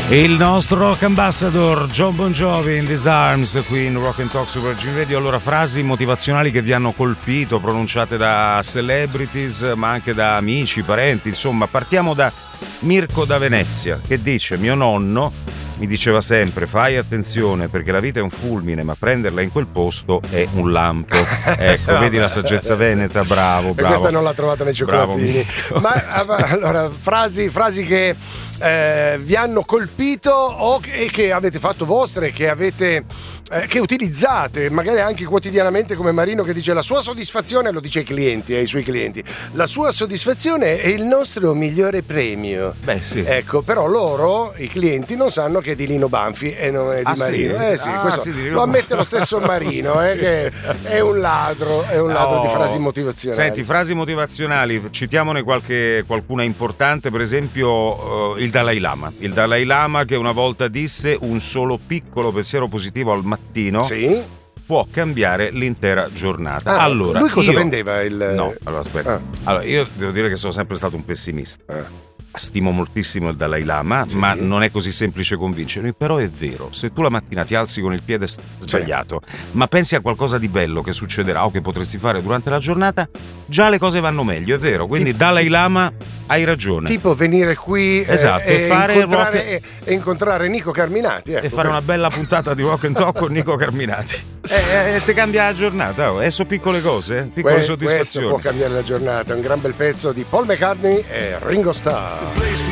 Il nostro rock ambassador Jon Bon Jovi in Disarms qui in Rock and Talk su Virgin Radio. Allora, frasi motivazionali che vi hanno colpito, pronunciate da celebrities ma anche da amici, parenti, insomma. Partiamo da Mirko da Venezia, che dice: mio nonno mi diceva sempre fai attenzione perché la vita è un fulmine ma prenderla in quel posto è un lampo. Ecco, vedi la saggezza veneta, bravo. E questa non l'ha trovata nei cioccolatini. Ma allora, frasi che vi hanno colpito e che avete fatto vostre, che avete che utilizzate magari anche quotidianamente, come Marino che dice: la sua soddisfazione, lo dice ai clienti, ai suoi clienti, la sua soddisfazione è il nostro migliore premio. Beh, sì. Ecco, però loro, i clienti, non sanno che è di Lino Banfi e non è di Marino. Sì? Questo sì, lo ammette lo stesso Marino, che è un ladro di frasi motivazionali. Senti, frasi motivazionali, citiamone qualcuna importante, per esempio il Dalai Lama. Il Dalai Lama che una volta disse: un solo piccolo pensiero positivo al mattino può cambiare l'intera giornata. Allora, lui cosa vendeva? No, allora aspetta. Allora, io devo dire che sono sempre stato un pessimista. Stimo moltissimo il Dalai Lama, ma non è così semplice convincermi. Però è vero, se tu la mattina ti alzi con il piede sbagliato, ma pensi a qualcosa di bello che succederà o che potresti fare durante la giornata, già le cose vanno meglio, è vero. Quindi Dalai Lama, hai ragione. Tipo venire qui e incontrare Nico Carminati. Ecco, e fare una bella puntata di Rock and Talk con Nico Carminati. Ti cambia la giornata. Sono piccole cose, piccole soddisfazioni. Questo può cambiare la giornata. Un gran bel pezzo di Paul McCartney e Ringo Starr.